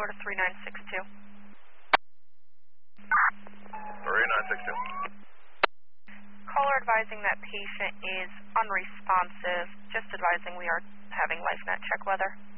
to 3962. 3962. Caller advising that patient is unresponsive. Just advising we are having LifeNet check weather.